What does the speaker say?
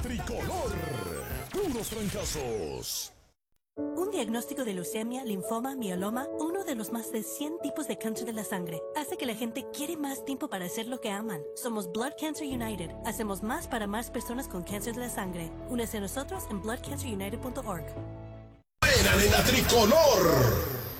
Tricolor. Puros fracasos. Un diagnóstico de leucemia, linfoma, mieloma, uno de los más de 100 tipos de cáncer de la sangre, hace que la gente quiere más tiempo para hacer lo que aman. Somos Blood Cancer United. Hacemos más para más personas con cáncer de la sangre. Únese a nosotros en bloodcancerunited.org. ¡Eran en la Tricolor!